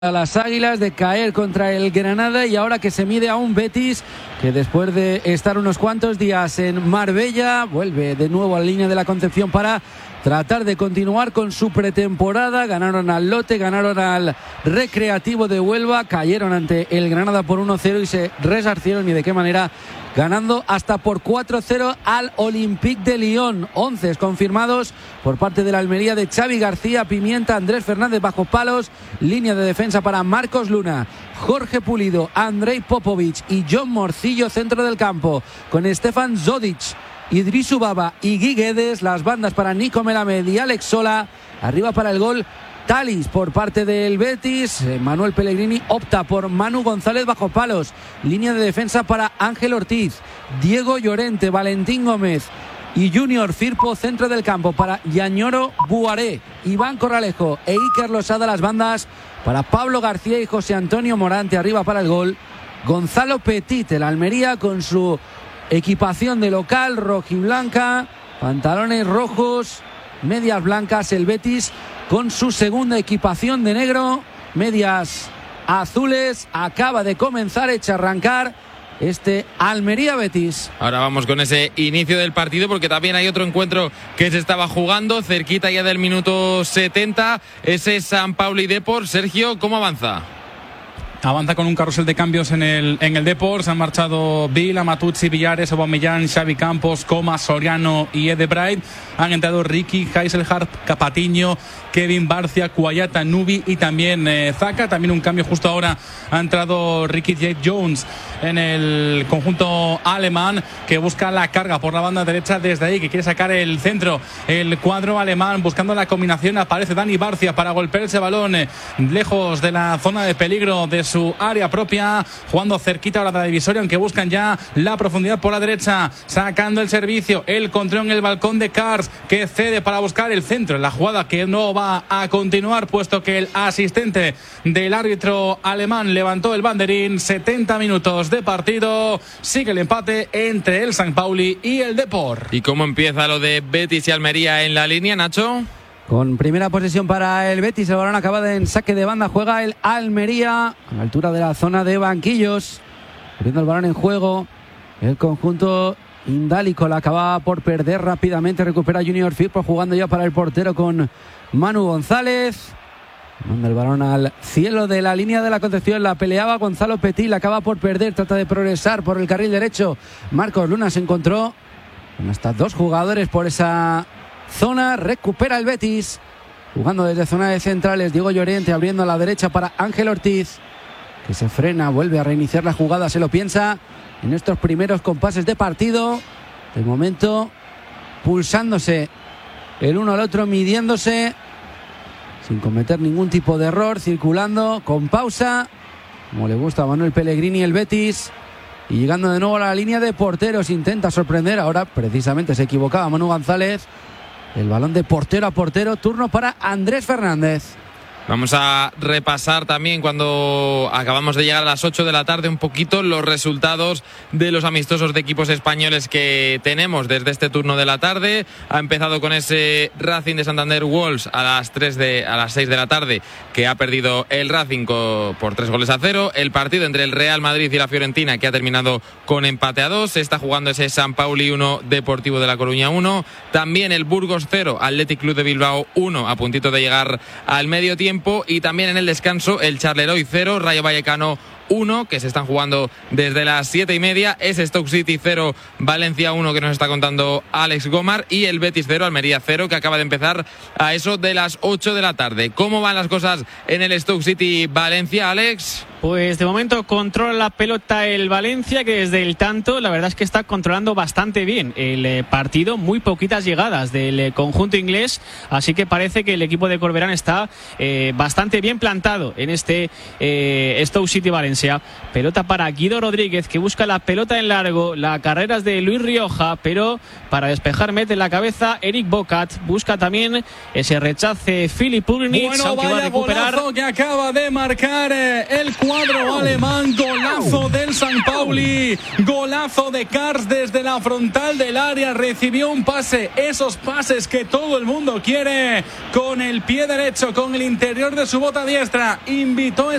A las Águilas de caer contra el Granada y ahora que se mide a un Betis que después de estar unos cuantos días en Marbella vuelve de nuevo a la línea de la Concepción para tratar de continuar con su pretemporada. Ganaron al Lote, ganaron al Recreativo de Huelva, cayeron ante el Granada por 1-0 y se resarcieron, y de qué manera, ganando hasta por 4-0 al Olympique de Lyon. 11 confirmados por parte de la Almería de Xavi García, Pimienta, Andrés Fernández bajo palos, línea de defensa para Marcos Luna, Jorge Pulido, Andrei Popovic y John Morcillo, centro del campo con Stefan Zodic, Idrisu Baba y Guy Guedes, las bandas para Nico Melamed y Alex Sola, arriba para el gol Talis por parte del Betis. Manuel Pellegrini opta por Manu González bajo palos, línea de defensa para Ángel Ortiz, Diego Llorente, Valentín Gómez y Junior Firpo, centro del campo para Yañoro Buaré, Iván Corralejo e Iker Losada, las bandas para Pablo García y José Antonio Morante, arriba para el gol Gonzalo Petit. El Almería con su equipación de local rojiblanca, pantalones rojos, medias blancas. El Betis con su segunda equipación de negro, medias azules. Acaba de comenzar, echa a arrancar este Almería-Betis. Ahora vamos con ese inicio del partido, porque también hay otro encuentro que se estaba jugando cerquita ya del minuto 70, ese San Pauli Depor. Sergio, ¿cómo avanza? Avanza con un carrusel de cambios en el Depor. Se han marchado Vila, Matuzzi, Villares, Aubameyang, Xavi Campos, Comas, Soriano y Edebright. Han entrado Ricky, Heiselhardt, Capatiño, Kevin Barcia, Cuayata, Nubi y también Zaka. También un cambio justo ahora, ha entrado Ricky J. Jones en el conjunto alemán, que busca la carga por la banda derecha desde ahí, que quiere sacar el centro. El cuadro alemán buscando la combinación, aparece Dani Barcia para golpear ese balón lejos de la zona de peligro de su área propia, jugando cerquita ahora de la divisoria, aunque buscan ya la profundidad por la derecha, sacando el servicio, el control en el balcón de Kars, que cede para buscar el centro en la jugada, que no va a continuar puesto que el asistente del árbitro alemán levantó el banderín. 70 minutos de partido, sigue el empate entre el San Pauli y el Depor. ¿Y cómo empieza lo de Betis y Almería en la línea, Nacho? Con primera posesión para el Betis, el balón acaba en saque de banda, juega el Almería a la altura de la zona de banquillos, poniendo el balón en juego el conjunto indálico. La acaba por perder rápidamente, recupera Junior Firpo jugando ya para el portero con Manu González, manda el balón al cielo de la línea de la Concepción. La peleaba Gonzalo Petit, la acaba por perder, trata de progresar por el carril derecho. Marcos Luna se encontró con hasta dos jugadores por esa zona, recupera el Betis jugando desde zona de centrales. Diego Llorente abriendo a la derecha para Ángel Ortiz, que se frena, vuelve a reiniciar la jugada, se lo piensa en estos primeros compases de partido. De momento pulsándose el uno al otro, midiéndose sin cometer ningún tipo de error, circulando con pausa como le gusta a Manuel Pellegrini el Betis, y llegando de nuevo a la línea de porteros. Intenta sorprender, ahora precisamente se equivocaba Manu González. El balón de portero a portero, turno para Andrés Fernández. Vamos a repasar también, cuando acabamos de llegar a las 8 de la tarde, un poquito los resultados de los amistosos de equipos españoles que tenemos desde este turno de la tarde. Ha empezado con ese Racing de Santander Wolves a las 6 de la tarde, que ha perdido el Racing por 3-0. El partido entre el Real Madrid y la Fiorentina, que ha terminado con empate a 2. Se está jugando ese San Pauli 1, Deportivo de La Coruña 1. También el Burgos 0, Athletic Club de Bilbao 1, a puntito de llegar al medio tiempo. Y también en el descanso el Charleroi 0, Rayo Vallecano 1, que se están jugando desde las 7:30. Es Stoke City 0, Valencia 1, que nos está contando Alex Gomar, y el Betis 0, Almería 0, que acaba de empezar a eso de las 8 de la tarde. ¿Cómo van las cosas en el Stoke City Valencia, Alex? Pues de momento controla la pelota el Valencia, que desde el tanto la verdad es que está controlando bastante bien el partido, muy poquitas llegadas del conjunto inglés, así que parece que el equipo de Corberán está bastante bien plantado en este Stoke City Valencia. Pelota para Guido Rodríguez, que busca la pelota en largo, la carrera es de Luis Rioja, pero para despejar mete la cabeza Eric Bocat, busca también ese rechace Filip Pulinic, bueno, aunque va a recuperar. Golazo que acaba de marcar el cuadro alemán. Golazo del San Pauli, golazo de Kars desde la frontal del área. Recibió un pase, esos pases que todo el mundo quiere, con el pie derecho, con el interior de su bota diestra. Invitó